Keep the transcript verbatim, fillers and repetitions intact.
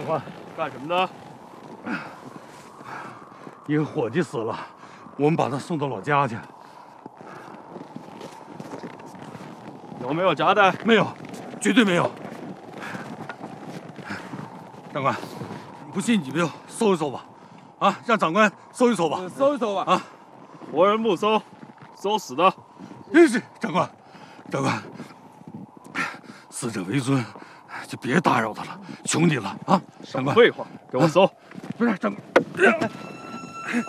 官， 干什么呢？ 一个伙计死了，我们把他送到老家去。 有没有夹带？ 没有，绝对没有。长官，不信你就搜一搜吧，啊，让长官搜一搜吧。 搜一搜吧。 啊， 活人不搜，搜死的。 是是，长官，长官，死者为尊，就别打扰他了，求你了啊！长官， 废话，给我搜。 不是长官。